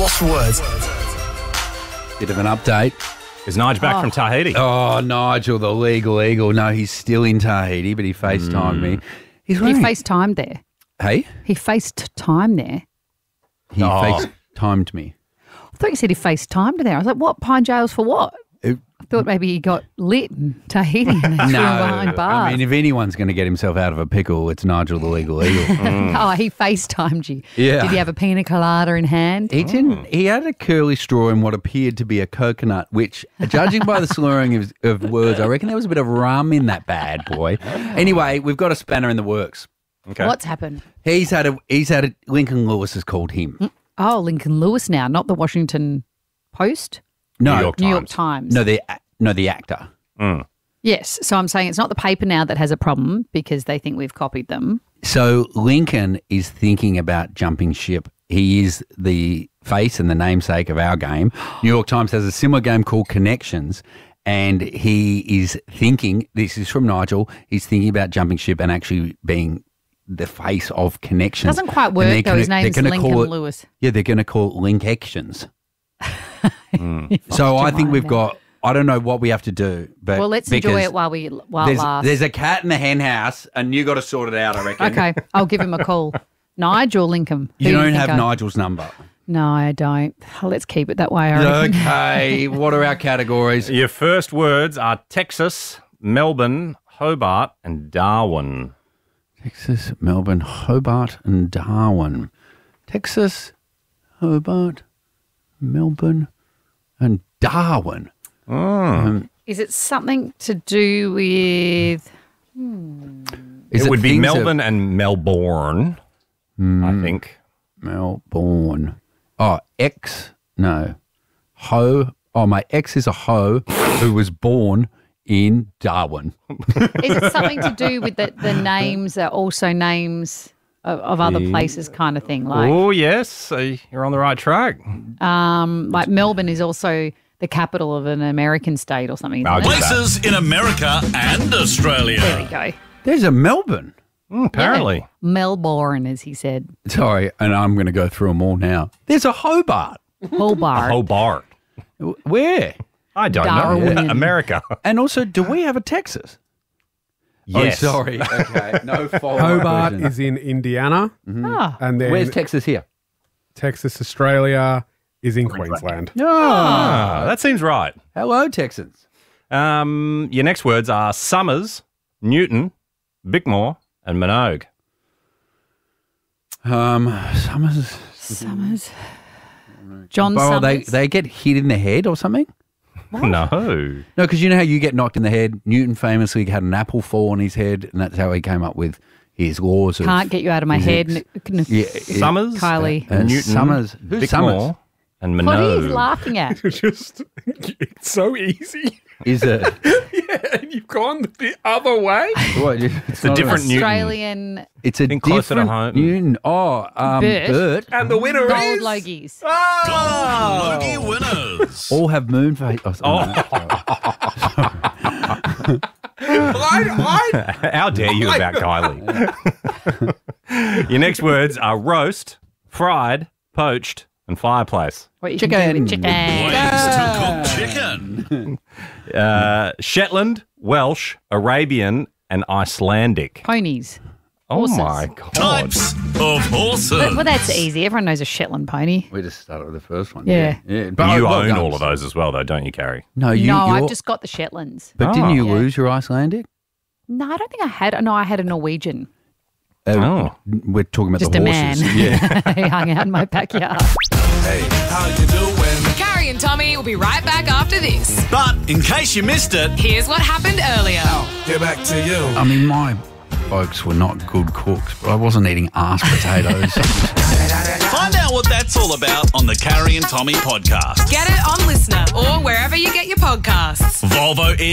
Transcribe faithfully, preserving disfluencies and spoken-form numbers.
Lost words. Bit of an update. Is Nige back Oh. from Tahiti? Oh, Nigel, the legal eagle. No, he's still in Tahiti, but he FaceTimed me. He's He wearing... FaceTimed there. Hey? He faced time there. He Oh. FaceTimed me. I thought you said he FaceTimed there. I was like, what? Pine jails for what? It- I thought maybe he got lit in Tahiti and they threw him behind bars. I mean, if anyone's going to get himself out of a pickle, it's Nigel, the legal eagle. Oh, he FaceTimed you. Yeah. Did he have a pina colada in hand? He didn't. He had a curly straw in what appeared to be a coconut, which, judging by the slurring of, of words, I reckon there was a bit of rum in that bad boy. Anyway, we've got a spanner in the works. Okay. What's happened? He's had a. He's had a. Lincoln Lewis has called him. Oh, Lincoln Lewis now, not the Washington Post? No, New York New York Times. Times. no, the no the actor. Yes. So I'm saying it's not the paper now that has a problem because they think we've copied them. So Lincoln is thinking about jumping ship. He is the face and the namesake of our game. New York Times has a similar game called Connections, and he is thinking, this is from Nigel, he's thinking about jumping ship and actually being the face of Connections. Doesn't quite And work they're though. gonna- His they're name's gonna Lincoln call it- Lewis. Yeah, they're going to call it Link Actions. So I think mind we've now. got, I don't know what we have to do. But Well, let's enjoy because it while we while it There's, lasts. there's a cat in the hen house, and you got to sort it out, I reckon. Okay, I'll give him a call. Nige or Lincoln? Who You do don't think have I- Nigel's number. No, I don't. Let's keep it that way. I reckon. Okay, what are our categories? Your first words are Texas, Melbourne, Hobart, and Darwin. Texas, Melbourne, Hobart, and Darwin. Texas, Hobart, Melbourne, and Darwin. Is it something to do with? Is it would be things Melbourne and Melbourne, I think. of Melbourne. Oh, ex, no. Ho. Oh, my ex is a ho who was born in Darwin. Is it something to do with the, the names are also names of, of other places, kind of thing? Like, Oh, yes. So you're on the right track. um, like Melbourne is also the capital of an American state or something. I'll isn't it? give that. Places in America and Australia. There we go. There's a Melbourne. Mm, apparently. Melbourne, as he said. Sorry, and I'm going to go through them all now. There's a Hobart. Hobart. Hobart. W- Where? I don't Darwin. know. America. And also, do we have a Texas? Yes. Oh, sorry. Okay, no follow-up Hobart question. is in Indiana, Ah, and then Where's Texas here? Texas, Australia is in Queensland. Oh, Ah, that seems right. hello, Texans. Um, your next words are Summers, Newton, Bickmore, and Minogue. Um, Summers. Summers. John Oh, they Summers. they get hit in the head or something? No. No, because you know how you get knocked in the head. Newton famously had an apple fall on his head, and that's how he came up with his laws of Can't get you out of my head. physics. N- n- Yeah, Summers, Kylie. Uh, Newton, Summers. Who's Summers? Bickmore, and What are you Minogue. laughing at? Just it's so easy. Is it? Yeah, and you've gone the other way. What, it's a not different Newton. Australian It's a Think closer to different home. Newton. Oh, um, Bert. Bert. And the winner gold is logies. Gold Logie winners. All have moon face. Oh, sorry. I, I, How dare you about Kylie? Your next words are roast, fried, poached, and fireplace. What you can do with chicken. Ways to cook chicken. Uh, Shetland, Welsh, Arabian, and Icelandic. Ponies. Oh Horses. my God. Types of horses. But, well, that's easy. Everyone knows a Shetland pony. We just started with the first one. Yeah. yeah. But You well own done. all of those as well, though, don't you, Carrie? No, you. no, you're- I've just got the Shetlands. But Oh. didn't you Yeah. lose your Icelandic? No, I don't think I had. No, I had a Norwegian. Uh, Oh. We're talking about Just the a man. horses. Yeah. he hung out in my backyard. How you doing? Carrie and Tommy will be right back after this. But in case you missed it, Here's what happened earlier. get back to you. I mean, my folks were not good cooks, but I wasn't eating ass potatoes. Find out what that's all about on the Carrie and Tommy podcast. Get it on Listener or wherever you get your podcasts. Volvo